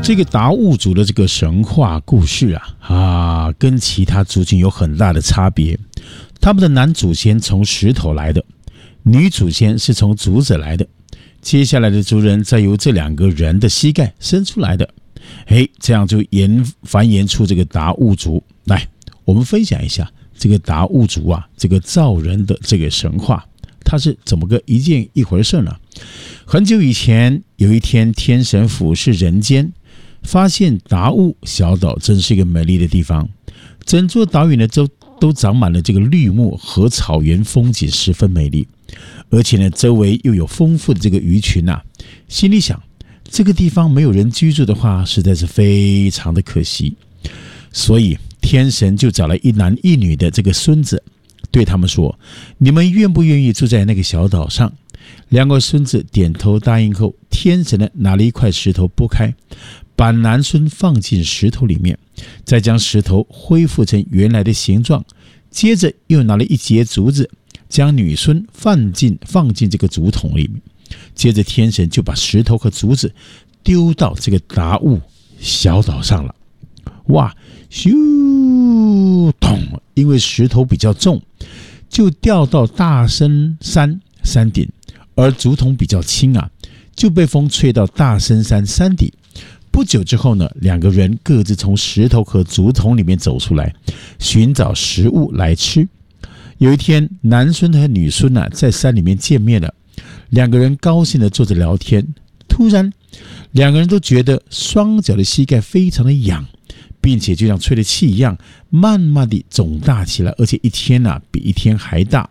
这个达悟族的这个神话故事跟其他族群有很大的差别。他们的男祖先从石头来的，女祖先是从竹子来的，接下来的族人再由这两个人的膝盖生出来的。这样就繁衍出这个达悟族。来，我们分享一下这个达悟族这个造人的这个神话，它是怎么个一回事呢？很久以前，有一天，天神俯视人间，发现达悟小岛真是一个美丽的地方，整座岛屿呢都长满了这个绿木和草原，风景十分美丽，而且呢周围又有丰富的这个鱼群心里想，这个地方没有人居住的话，实在是非常的可惜。所以天神就找了一男一女的这个孙子，对他们说：你们愿不愿意住在那个小岛上？两个孙子点头答应后，天神呢拿了一块石头拨开，把男孙放进石头里面，再将石头恢复成原来的形状，接着又拿了一截竹子，将女孙放进这个竹筒里面，接着天神就把石头和竹子丢到这个达悟小岛上了。哇，咻咚！因为石头比较重，就掉到大深山山顶，而竹筒比较轻就被风吹到大深山山底。不久之后呢，两个人各自从石头和竹筒里面走出来，寻找食物来吃。有一天，男孙和女孙在山里面见面了，两个人高兴地坐着聊天。突然，两个人都觉得双脚的膝盖非常的痒，并且就像吹了气一样，慢慢地肿大起来，而且一天比一天还大。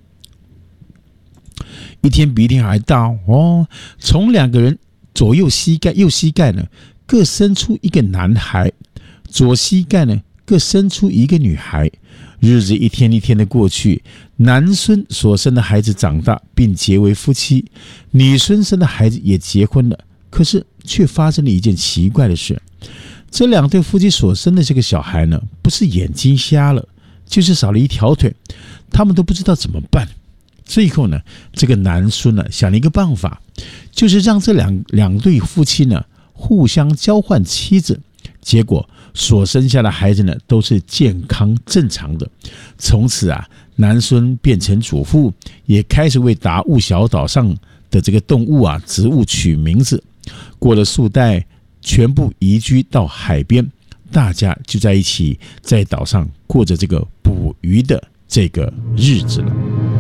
一天比一天还大从两个人右膝盖呢各生出一个男孩，左膝盖呢各生出一个女孩。日子一天一天的过去，男孙所生的孩子长大并结为夫妻，女孙生的孩子也结婚了。可是却发生了一件奇怪的事，这两对夫妻所生的这个小孩呢，不是眼睛瞎了，就是少了一条腿，他们都不知道怎么办。最后呢，这个男孙想了一个办法，就是让这两对夫妻呢互相交换妻子，结果所生下的孩子呢都是健康正常的。从此男孙变成主妇，也开始为达悟小岛上的这个动物植物取名字。过了数代，全部移居到海边，大家就在一起在岛上过着这个捕鱼的这个日子了。